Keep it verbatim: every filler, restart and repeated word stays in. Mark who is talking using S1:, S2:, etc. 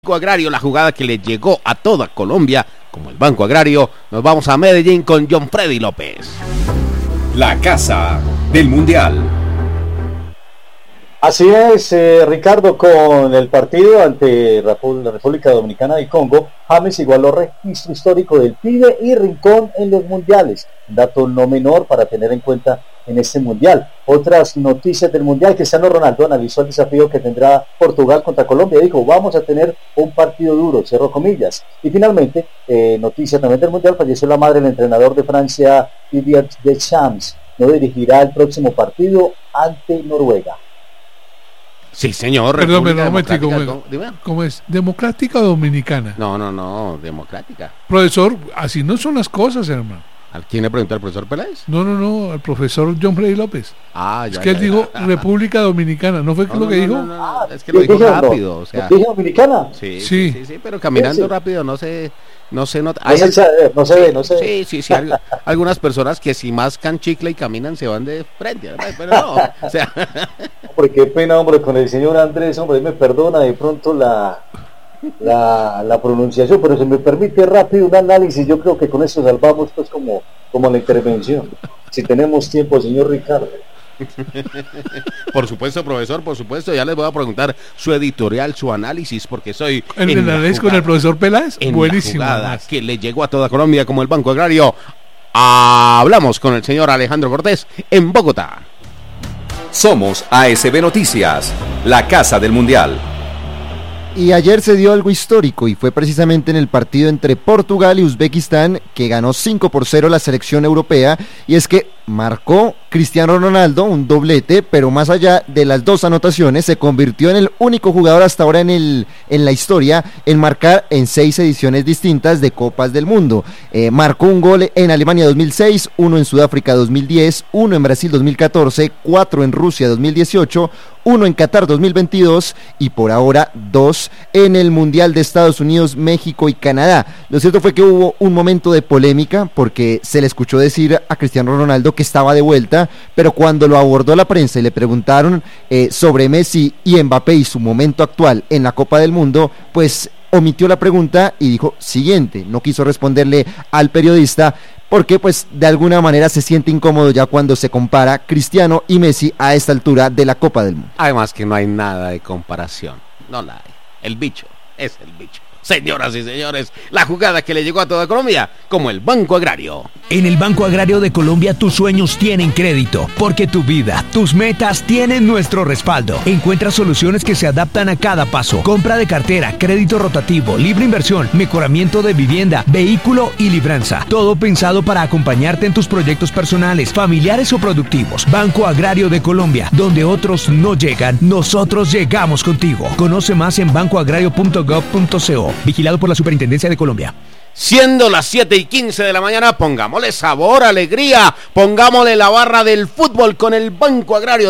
S1: Banco Agrario, la jugada que le llegó a toda Colombia, como el Banco Agrario. Nos vamos a Medellín con John Freddy López.
S2: La casa del Mundial.
S3: Así es, eh, Ricardo, con el partido ante la República Dominicana y Congo, James igualó registro histórico del Pibe y Rincón en los mundiales, un dato no menor para tener en cuenta en este mundial. Otras noticias del mundial: Cristiano Ronaldo analizó el desafío que tendrá Portugal contra Colombia, dijo: vamos a tener un partido duro, cerró comillas. Y finalmente, eh, noticia también del mundial: falleció la madre del entrenador de Francia, Didier Deschamps, no dirigirá el próximo partido ante Noruega.
S1: Sí, señor.
S4: Perdón, perdón, un momentico, ¿cómo, ¿cómo es? ¿Democrática o dominicana?
S1: No, no, no, democrática.
S4: Profesor, así no son las cosas, hermano.
S1: ¿A quién le preguntó? ¿Al profesor Peláez?
S4: No, no, no, al profesor John Freddy López.
S1: Ah, ya.
S4: Es que
S1: ya,
S4: él dijo
S1: ya.
S4: República Dominicana, ¿no fue
S1: no,
S4: lo
S1: no,
S4: que
S1: no,
S4: dijo?
S1: No, no, no, ah, es que lo dijo rápido. O sea,
S3: ¿Dije Dominicana?
S1: Sí, sí,
S4: sí,
S1: sí, sí, pero caminando
S3: sí, sí.
S1: rápido no se, no se nota.
S3: No, se, el... no se ve, no se ve.
S1: Sí, sí, sí. Hay, algunas personas que si mascan chicle y caminan se van de frente, ¿verdad? Pero no, o sea.
S3: Hombre, qué pena, hombre, con el señor Andrés, hombre, me perdona de pronto la... La, la pronunciación, pero se me permite rápido un análisis. Yo creo que con eso salvamos pues como, como la intervención, si tenemos tiempo, señor Ricardo.
S1: Por supuesto, profesor, por supuesto. Ya les voy a preguntar su editorial, su análisis, porque soy
S4: el análisis con el profesor Peláez, buenísimo,
S1: que le llegó a toda Colombia como el Banco Agrario. Hablamos con el señor Alejandro Cortés en Bogotá.
S2: Somos A S B Noticias, la casa del Mundial.
S5: Y ayer se dio algo histórico y fue precisamente en el partido entre Portugal y Uzbekistán, que ganó cinco por cero la selección europea, y es que marcó Cristiano Ronaldo un doblete, pero más allá de las dos anotaciones se convirtió en el único jugador hasta ahora en, el, en la historia en marcar en seis ediciones distintas de Copas del Mundo. Eh, marcó un gol en Alemania dos mil seis, uno en Sudáfrica dos mil diez, uno en Brasil dos mil catorce, cuatro en Rusia dos mil dieciocho, uno en Qatar dos mil veintidós y por ahora dos en el Mundial de Estados Unidos, México y Canadá. Lo cierto fue que hubo un momento de polémica porque se le escuchó decir a Cristiano Ronaldo que estaba de vuelta, pero cuando lo abordó la prensa y le preguntaron eh, sobre Messi y Mbappé y su momento actual en la Copa del Mundo, pues omitió la pregunta y dijo siguiente, no quiso responderle al periodista porque pues de alguna manera se siente incómodo ya cuando se compara Cristiano y Messi a esta altura de la Copa del Mundo.
S1: Además que no hay nada de comparación, no la hay, el bicho es el bicho. Señoras y señores, la jugada que le llegó a toda Colombia como el Banco Agrario.
S6: En el Banco Agrario de Colombia tus sueños tienen crédito, porque tu vida, tus metas tienen nuestro respaldo. Encuentra soluciones que se adaptan a cada paso. Compra de cartera, crédito rotativo, libre inversión, mejoramiento de vivienda, vehículo y libranza. Todo pensado para acompañarte en tus proyectos personales, familiares o productivos. Banco Agrario de Colombia, donde otros no llegan, nosotros llegamos contigo. Conoce más en banco agrario punto gov punto co. Vigilado por la Superintendencia de Colombia.
S1: Siendo las siete y quince de la mañana, pongámosle sabor, alegría, pongámosle la barra del fútbol con el Banco Agrario.